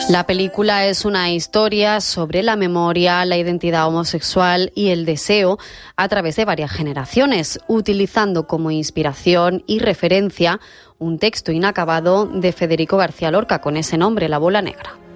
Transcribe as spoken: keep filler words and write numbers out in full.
La película es una historia sobre la memoria, la identidad homosexual y el deseo a través de varias generaciones, utilizando como inspiración y referencia un texto inacabado de Federico García Lorca con ese nombre, La bola negra.